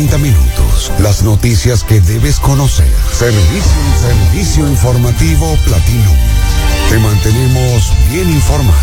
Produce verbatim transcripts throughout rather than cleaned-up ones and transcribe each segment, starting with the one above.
treinta minutos. Las noticias que debes conocer. Servicio, servicio informativo Platino. Te mantenemos bien informado.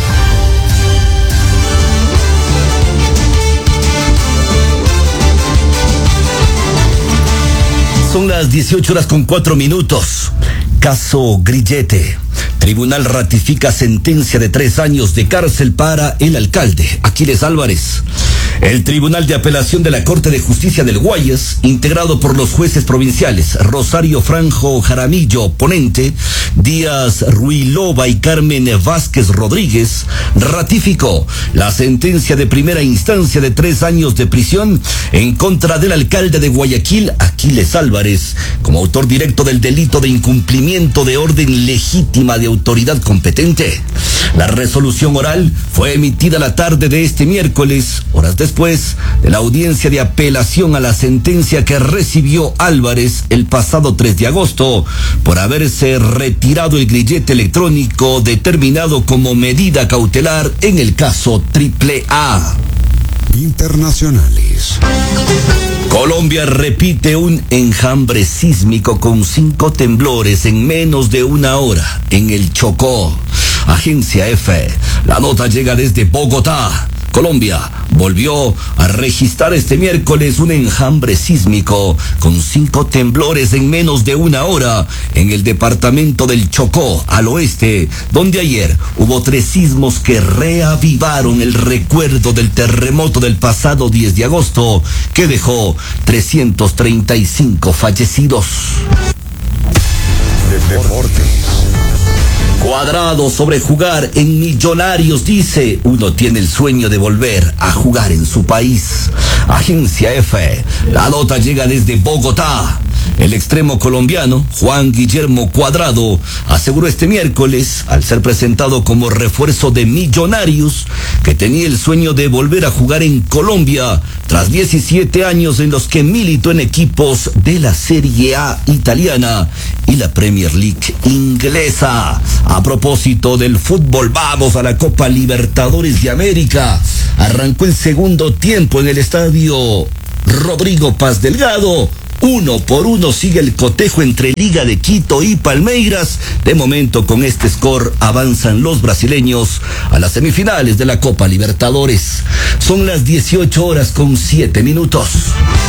Son las dieciocho horas con cuatro minutos. Caso Grillete. Tribunal ratifica sentencia de tres años de cárcel para el alcalde, Aquiles Álvarez. El Tribunal de Apelación de la Corte de Justicia del Guayas, integrado por los jueces provinciales Rosario Franjo Jaramillo, ponente, Díaz Ruilova y Carmen Vázquez Rodríguez, ratificó la sentencia de primera instancia de tres años de prisión en contra del alcalde de Guayaquil, Aquiles Álvarez, como autor directo del delito de incumplimiento de orden legítima de autoridad competente. La resolución oral fue emitida la tarde de este miércoles, horas después de la audiencia de apelación a la sentencia que recibió Álvarez el pasado tres de agosto por haberse retirado el grillete electrónico determinado como medida cautelar en el caso Triple A. Internacionales. Colombia repite un enjambre sísmico con cinco temblores en menos de una hora en el Chocó. Agencia F. La nota llega desde Bogotá. Colombia volvió a registrar este miércoles un enjambre sísmico con cinco temblores en menos de una hora en el departamento del Chocó, al oeste, donde ayer hubo tres sismos que reavivaron el recuerdo del terremoto del pasado diez de agosto, que dejó trescientos treinta y cinco fallecidos. De deportes. Cuadrado sobre jugar en Millonarios dice, uno tiene el sueño de volver a jugar en su país. Agencia F. La nota llega desde Bogotá. El extremo colombiano, Juan Guillermo Cuadrado, aseguró este miércoles, al ser presentado como refuerzo de Millonarios, que tenía el sueño de volver a jugar en Colombia tras diecisiete años en los que militó en equipos de la Serie A italiana y la Premier League inglesa. A propósito del fútbol, vamos a la Copa Libertadores de América. Arrancó el segundo tiempo en el estadio Rodrigo Paz Delgado. Uno por uno sigue el cotejo entre Liga de Quito y Palmeiras. De momento, con este score avanzan los brasileños a las semifinales de la Copa Libertadores. Son las dieciocho horas con siete minutos.